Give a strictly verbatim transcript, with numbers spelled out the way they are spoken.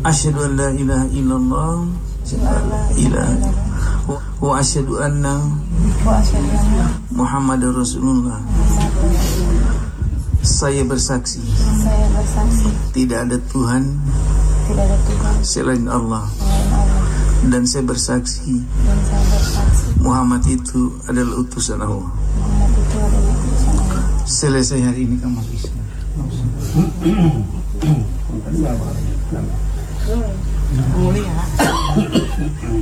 Asyhadu an la ilaha illallah ilaha wa asyhadu anna Muhammadar Rasulullah. Saya bersaksi, Saya bersaksi tidak ada Tuhan tidak ada Tuhan selain Allah, selain Allah, dan saya bersaksi dan saya bersaksi Muhammad itu adalah utusan Allah. Muhammad itu adalah utusan Allah. Selesai hari ini kamu bisa. Mulia.